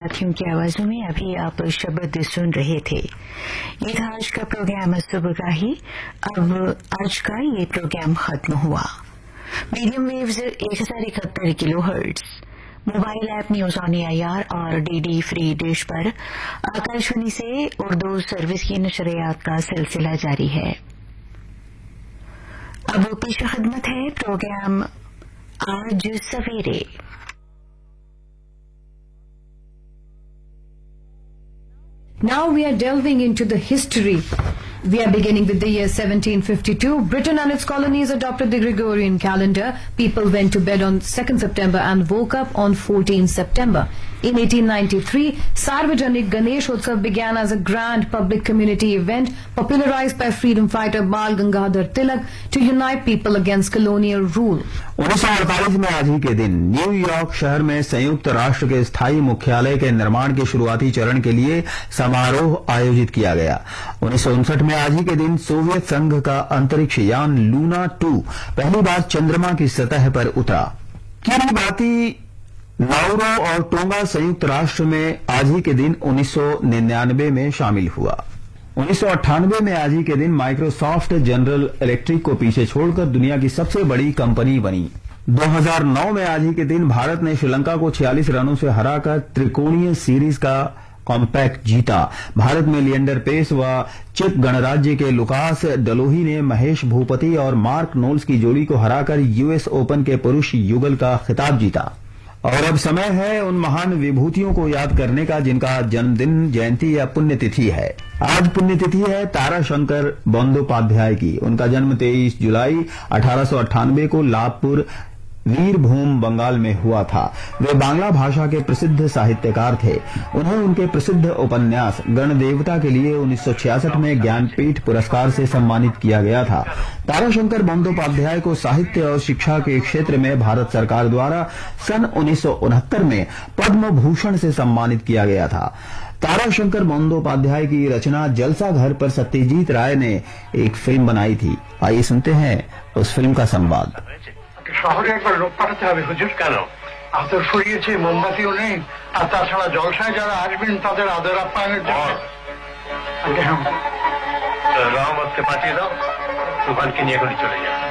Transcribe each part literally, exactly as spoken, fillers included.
साथियों की आवाजों में अभी आप शब्द सुन रहे थे। ये था आज का प्रोग्राम सुबह का ही। अब आज का ये प्रोग्राम खत्म हुआ। मीडियम वेव्स एक हजार इकहत्तर kilo hertz, mobile app news on AIR और डीडी फ्री डिश पर आकाशवाणी से उर्दू सर्विस की नशरियात का सिलसिला जारी है। अब पेश खिदमत है प्रोग्राम आज सवेरे। Now we are delving into the history. We are beginning with the year seventeen fifty-two. Britain and its colonies adopted the Gregorian calendar. People went to bed on second September and woke up on fourteenth September. In eighteen ninety-three, Sarvajanik Ganesh Utsav began as a grand public community event popularized by freedom fighter Bal Gangadhar Tilak to unite people against colonial rule. उन्नीस सौ अड़तालीस में आज ही के दिन New York शहर में संयुक्त राष्ट्र के स्थायी मुख्यालय के निर्माण के शुरुआती चरण के लिए समारोह आयोजित किया गया। उन्नीस सौ उनसठ में आज ही के दिन सोवियत संघ का अंतरिक्ष यान लूना टू पहली बार चंद्रमा की सतह पर उतरा। किरिबाती, नाउरू और टोंगा संयुक्त राष्ट्र में आज ही के दिन उन्नीस सौ निन्यानवे में शामिल हुआ। उन्नीस सौ अट्ठानवे में आज ही के दिन माइक्रोसॉफ्ट जनरल इलेक्ट्रिक को पीछे छोड़कर दुनिया की सबसे बड़ी कंपनी बनी। दो हज़ार नौ में आज ही के दिन भारत ने श्रीलंका को छियालीस रनों से हराकर त्रिकोणीय सीरीज का कॉम्पैक्ट जीता। भारत में लिएंडर पेस व चेक गणराज्य के लुकास डलोही ने महेश भूपति और मार्क नोल्स की जोड़ी को हराकर यूएस ओपन के पुरुष युगल का खिताब जीता। और अब समय है उन महान विभूतियों को याद करने का जिनका जन्मदिन, जयंती या पुण्यतिथि है। आज पुण्यतिथि है ताराशंकर बंदोपाध्याय की। उनका जन्म तेईस जुलाई अठारह सौ अट्ठानवे को लाभपुर वीरभूम बंगाल में हुआ था। वे बांग्ला भाषा के प्रसिद्ध साहित्यकार थे। उन्हें उनके प्रसिद्ध उपन्यास गणदेवता के लिए उन्नीस सौ छियासठ में ज्ञानपीठ पुरस्कार से सम्मानित किया गया था। ताराशंकर बंदोपाध्याय को साहित्य और शिक्षा के क्षेत्र में भारत सरकार द्वारा सन उन्नीस सौ उनहत्तर में पद्म भूषण से सम्मानित किया गया था। ताराशंकर बंदोपाध्याय की रचना जलसा घर पर सत्यजीत राय ने एक फिल्म बनाई थी। आइए सुनते हैं उस फिल्म का संवाद। শহরে একবার লোক পাঠাতে হবে হুজুর। কেন? আতর ফুরিয়েছে, মোমবাতিও নেই, আর তাছাড়া জলসায় যারা আসবেন তাদের আদর আপ্যায়নের জন্য আগে হ্যাঁ রহমতকে পাঠিয়ে দাও, তুফানকে নিয়ে করে চলে যাও।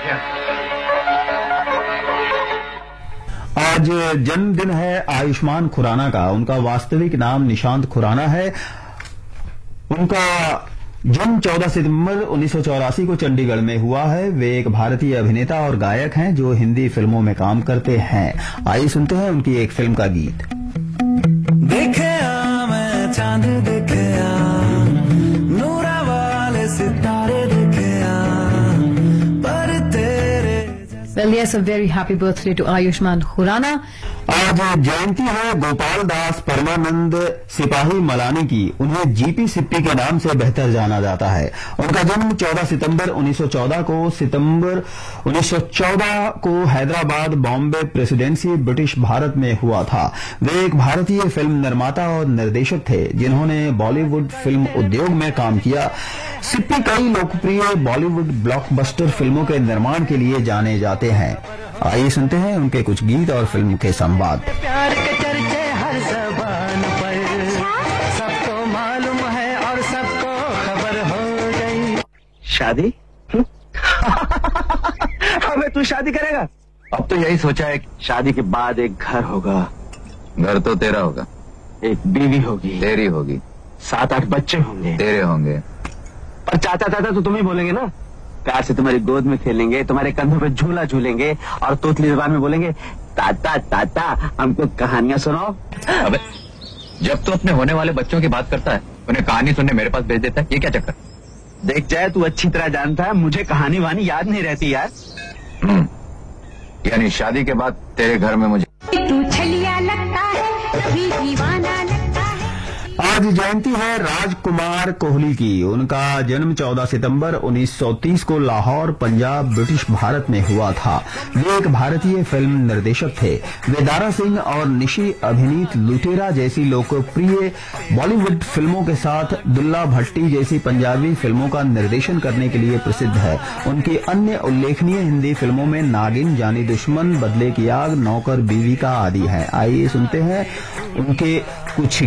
आज जन्मदिन है आयुष्मान खुराना का। उनका वास्तविक नाम निशांत खुराना है। उनका जन्म चौदह सितंबर उन्नीस सौ चौरासी को चंडीगढ़ में हुआ है। वे एक भारतीय अभिनेता और गायक हैं जो हिंदी फिल्मों में काम करते हैं। आइए सुनते हैं उनकी एक फिल्म का गीत। देखे आ मैं चांद देखे आ, नूरा वाले सितारे देखे आ, पर तेरे। Well, yes, a very happy birthday to Ayushman Khurrana. आज जयंती है गोपाल दास परमानंद सिपाही मलानी की। उन्हें जीपी सिप्पी के नाम से बेहतर जाना जाता है। उनका जन्म चौदह सितंबर उन्नीस सौ चौदह को सितंबर उन्नीस सौ चौदह को हैदराबाद बॉम्बे प्रेसिडेंसी ब्रिटिश भारत में हुआ था। वे एक भारतीय फिल्म निर्माता और निर्देशक थे जिन्होंने बॉलीवुड फिल्म उद्योग में काम किया। सिप्पी कई लोकप्रिय बॉलीवुड ब्लॉकबस्टर फिल्मों के निर्माण के लिए जाने जाते हैं। आइए सुनते हैं उनके कुछ गीत और फिल्म के संवाद। प्यार के चर्चे हर जबान पर, सबको मालूम है और सबको खबर हो गई। शादी? अबे तू शादी करेगा? अब तो यही सोचा है, शादी के बाद एक घर होगा। घर तो तेरा होगा, एक बीवी होगी, तेरी होगी, सात आठ बच्चे होंगे, तेरे होंगे। पर चाचा चाचा तो तुम ही बोलेंगे ना। प्यार से तुम्हारी गोद में खेलेंगे, तुम्हारे कंधों पे झूला झूलेंगे और तोतली जबान में बोलेंगे ताता ताता हमको कहानियां सुनाओ। अबे जब तू अपने होने वाले बच्चों की बात करता है, उन्हें कहानी सुनने मेरे पास भेज देता है, ये क्या चक्कर? देख जाए तू अच्छी तरह जानता है मुझे कहानी वानी याद नहीं रहती यार। यानी शादी के बाद तेरे घर में मुझे तू छलिया लगता है, कभी दीवाना लगता है। आज जयंती है राजकुमार कोहली की। उनका जन्म चौदह सितंबर उन्नीस सौ तीस को लाहौर, पंजाब, ब्रिटिश भारत में हुआ था। वे एक भारतीय फिल्म निर्देशक थे। वे दारा सिंह और निशी अभिनीत लुटेरा जैसी लोकप्रिय बॉलीवुड फिल्मों के साथ दुल्ला भट्टी जैसी पंजाबी फिल्मों का निर्देशन करने के लिए प्रसिद्ध है। उनकी अन्य उल्लेखनीय हिंदी फिल्मों में नागिन, जानी दुश्मन, बदले की आग, नौकर, बीवी का आदि है। आइए सुनते हैं उनके कुछ